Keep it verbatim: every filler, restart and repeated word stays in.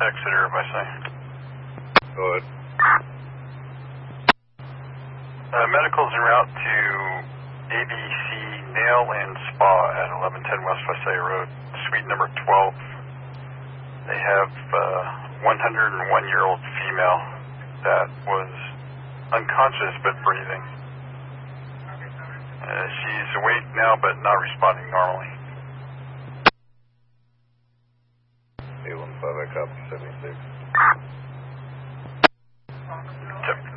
Exeter, if I say. Go ahead. Uh, medical's en route to A B C Nail and Spa at eleven ten West Visalia Road, suite number twelve. They have a uh, one hundred one year old female that was unconscious but breathing. Uh, she's awake now but not responding normally. eight one five, I copy seventy-six. Tip.